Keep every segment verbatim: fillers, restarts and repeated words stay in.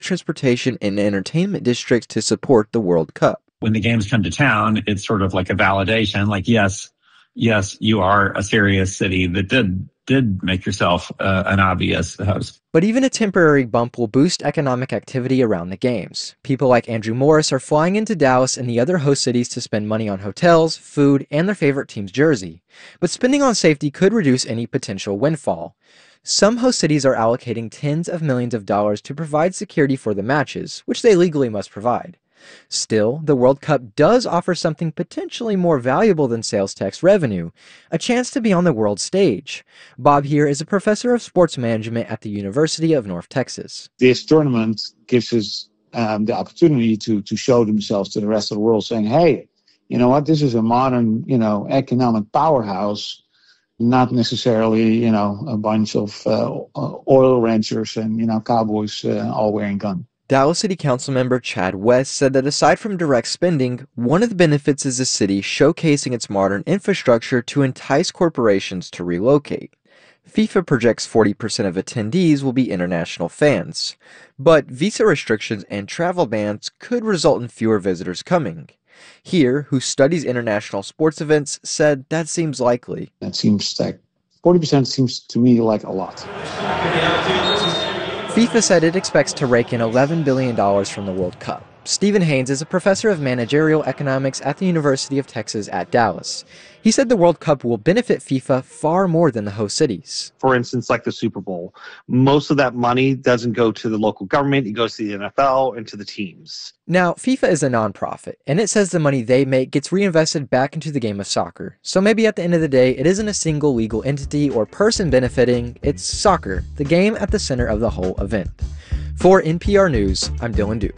transportation, and entertainment districts to support the World Cup. When the games come to town, it's sort of like a validation, like, yes, yes, you are a serious city that did did make yourself uh, an obvious host. But even a temporary bump will boost economic activity around the games. People like Andrew Morris are flying into Dallas and the other host cities to spend money on hotels, food, and their favorite team's jersey. But spending on safety could reduce any potential windfall. Some host cities are allocating tens of millions of dollars to provide security for the matches, which they legally must provide. Still, the World Cup does offer something potentially more valuable than sales tax revenue, a chance to be on the world stage. Bob here is a professor of sports management at the University of North Texas. This tournament gives us um, the opportunity to, to show themselves to the rest of the world, saying, hey, you know what, this is a modern, you know, economic powerhouse, not necessarily, you know, a bunch of uh, oil ranchers and, you know, cowboys uh, all wearing guns. Dallas City Council member Chad West said that aside from direct spending, one of the benefits is the city showcasing its modern infrastructure to entice corporations to relocate. FIFA projects forty percent of attendees will be international fans, but visa restrictions and travel bans could result in fewer visitors coming. Here, who studies international sports events, said that seems likely. That seems like forty percent seems to me like a lot. FIFA said it expects to rake in eleven billion dollars from the World Cup. Stephen Haynes is a professor of managerial economics at the University of Texas at Dallas. He said the World Cup will benefit FIFA far more than the host cities. For instance, like the Super Bowl, most of that money doesn't go to the local government, it goes to the N F L and to the teams. Now, FIFA is a nonprofit, and it says the money they make gets reinvested back into the game of soccer. So maybe at the end of the day, it isn't a single legal entity or person benefiting, it's soccer, the game at the center of the whole event. For N P R News, I'm Dylan Duke.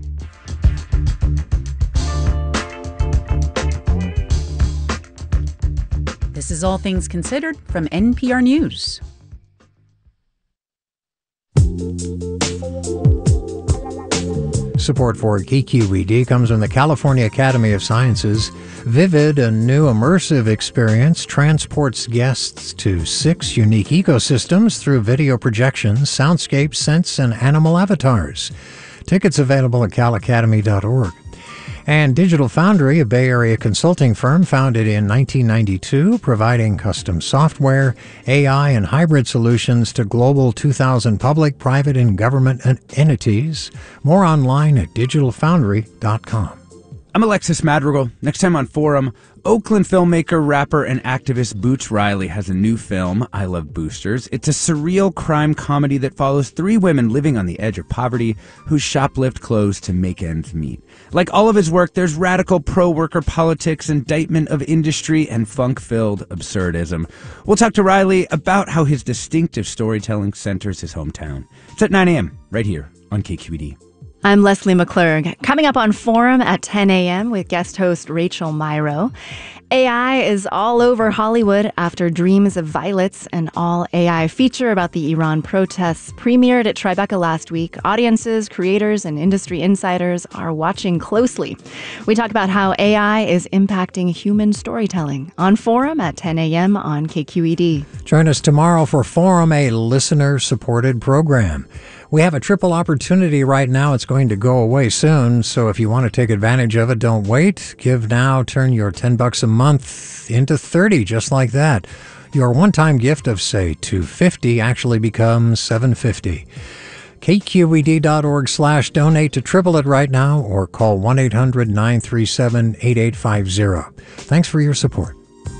This is All Things Considered from N P R News. Support for K Q E D comes from the California Academy of Sciences. Vivid, a new immersive experience, transports guests to six unique ecosystems through video projections, soundscapes, scents, and animal avatars. Tickets available at cal academy dot org. And Digital Foundry, a Bay Area consulting firm founded in nineteen ninety-two, providing custom software, A I, and hybrid solutions to global two thousand public, private, and government entities. More online at digital foundry dot com. I'm Alexis Madrigal. Next time on Forum, Oakland filmmaker, rapper, and activist Boots Riley has a new film, I Love Boosters. It's a surreal crime comedy that follows three women living on the edge of poverty who shoplift clothes to make ends meet. Like all of his work, there's radical pro-worker politics, indictment of industry, and funk-filled absurdism. We'll talk to Riley about how his distinctive storytelling centers his hometown. It's at nine a.m. right here on K Q E D. I'm Leslie McClurg. Coming up on Forum at ten a.m. with guest host Rachel Myrow. A I is all over Hollywood after Dreams of Violets, an all-A I feature about the Iran protests, premiered at Tribeca last week. Audiences, creators, and industry insiders are watching closely. We talk about how A I is impacting human storytelling on Forum at ten a.m. on K Q E D. Join us tomorrow for Forum, a listener-supported program. We have a triple opportunity right now. It's going to go away soon, so if you want to take advantage of it, don't wait. Give now, turn your ten bucks a month into thirty, just like that. Your one-time gift of, say, two hundred fifty dollars actually becomes seven hundred fifty dollars. K Q E D dot org slash donate to triple it right now, or call one eight hundred nine three seven eight eight five zero. Thanks for your support.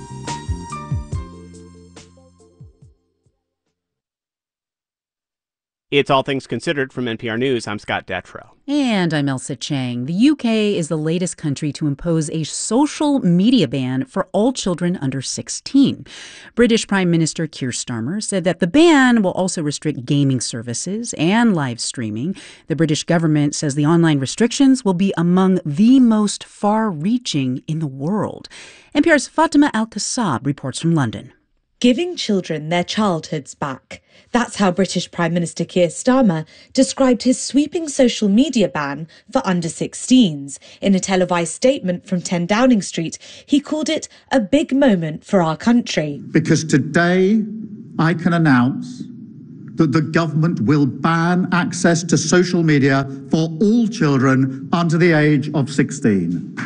It's All Things Considered from N P R News. I'm Scott Detrow. And I'm Elsa Chang. The U K is the latest country to impose a social media ban for all children under sixteen. British Prime Minister Keir Starmer said that the ban will also restrict gaming services and live streaming. The British government says the online restrictions will be among the most far-reaching in the world. N P R's Fatima Al-Kassab reports from London. Giving children their childhoods back. That's how British Prime Minister Keir Starmer described his sweeping social media ban for under sixteens. In a televised statement from ten Downing Street, he called it a big moment for our country. Because today I can announce that the government will ban access to social media for all children under the age of sixteen.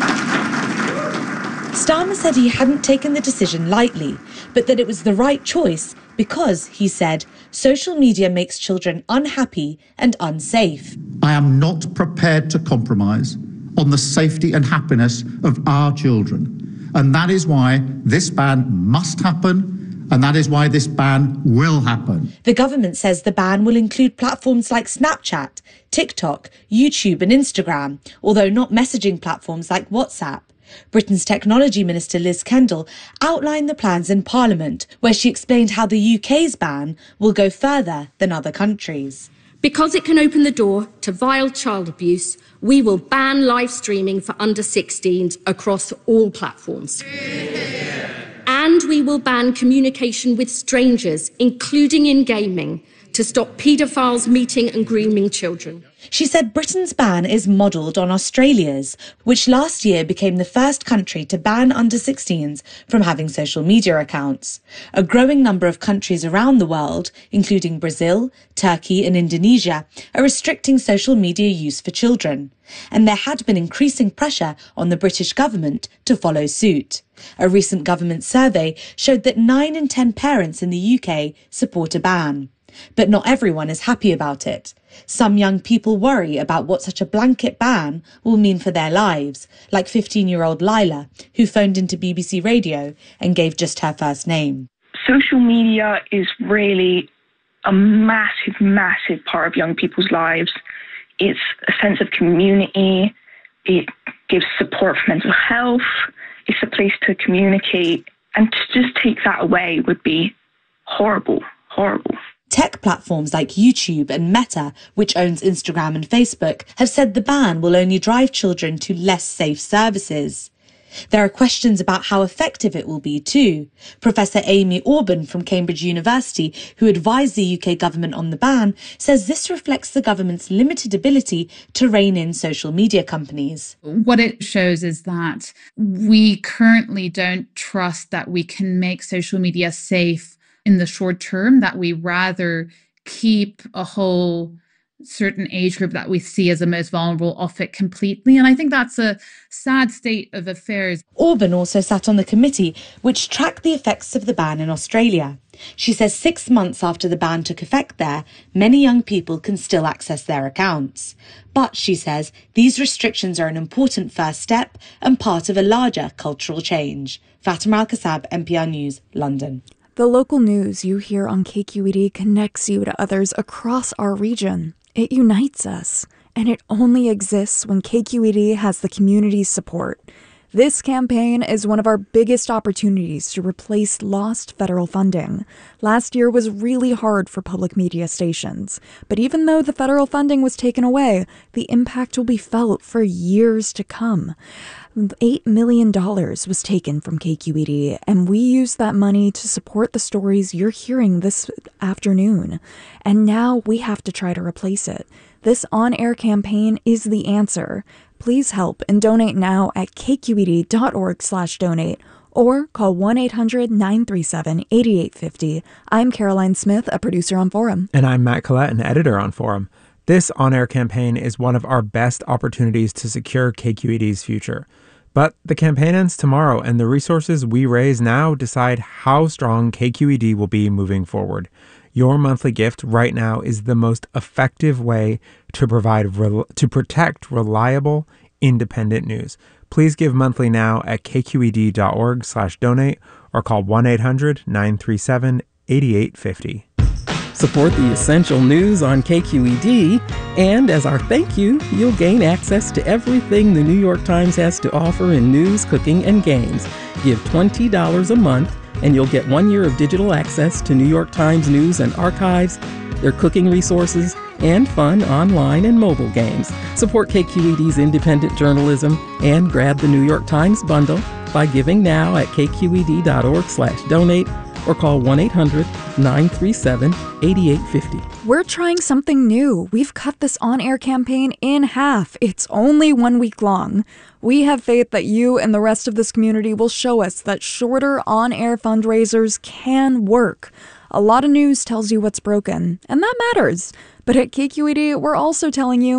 Starmer said he hadn't taken the decision lightly, but that it was the right choice because, he said, social media makes children unhappy and unsafe. I am not prepared to compromise on the safety and happiness of our children. And that is why this ban must happen, and that is why this ban will happen. The government says the ban will include platforms like Snapchat, TikTok, YouTube and Instagram, although not messaging platforms like WhatsApp. Britain's Technology Minister Liz Kendall outlined the plans in Parliament, where she explained how the U K's ban will go further than other countries. Because it can open the door to vile child abuse, we will ban live streaming for under sixteens across all platforms. And we will ban communication with strangers, including in gaming, to stop paedophiles meeting and grooming children. She said Britain's ban is modelled on Australia's, which last year became the first country to ban under sixteens from having social media accounts. A growing number of countries around the world, including Brazil, Turkey and Indonesia, are restricting social media use for children. And there had been increasing pressure on the British government to follow suit. A recent government survey showed that nine in ten parents in the U K support a ban. But not everyone is happy about it. Some young people worry about what such a blanket ban will mean for their lives, like fifteen-year-old Lila, who phoned into B B C Radio and gave just her first name. Social media is really a massive, massive part of young people's lives. It's a sense of community. It gives support for mental health. It's a place to communicate. And to just take that away would be horrible, horrible. Tech platforms like YouTube and Meta, which owns Instagram and Facebook, have said the ban will only drive children to less safe services. There are questions about how effective it will be too. Professor Amy Orban from Cambridge University, who advised the U K government on the ban, says this reflects the government's limited ability to rein in social media companies. What it shows is that we currently don't trust that we can make social media safe in the short term, that we rather keep a whole certain age group that we see as the most vulnerable off it completely. And I think that's a sad state of affairs. Orban also sat on the committee which tracked the effects of the ban in Australia. She says six months after the ban took effect there, many young people can still access their accounts. But, she says, these restrictions are an important first step and part of a larger cultural change. Fatima Al-Kassab, N P R News, London. The local news you hear on K Q E D connects you to others across our region. It unites us, and it only exists when K Q E D has the community's support. This campaign is one of our biggest opportunities to replace lost federal funding. Last year was really hard for public media stations, but even though the federal funding was taken away, the impact will be felt for years to come. eight million dollars was taken from K Q E D, and we used that money to support the stories you're hearing this afternoon. And now we have to try to replace it. This on-air campaign is the answer. Please help and donate now at kqed.org slash donate or call one eight hundred nine three seven eight eight five zero. I'm Caroline Smith, a producer on Forum. And I'm Matt Collette, an editor on Forum. This on-air campaign is one of our best opportunities to secure K Q E D's future. But the campaign ends tomorrow, and the resources we raise now decide how strong K Q E D will be moving forward. Your monthly gift right now is the most effective way to provide re- to protect reliable, independent news. Please give monthly now at kqed.org slash donate or call one eight hundred nine three seven eight eight five zero. Support the essential news on K Q E D, and as our thank you, you'll gain access to everything the New York Times has to offer in news, cooking, and games. Give twenty dollars a month, and you'll get one year of digital access to New York Times news and archives, their cooking resources, and fun online and mobile games. Support K Q E D's independent journalism and grab the New York Times bundle by giving now at kqed.org slash donate or call one eight hundred nine three seven eight eight five zero. We're trying something new. We've cut this on-air campaign in half. It's only one week long. We have faith that you and the rest of this community will show us that shorter on-air fundraisers can work. A lot of news tells you what's broken, and that matters. But at K Q E D, we're also telling you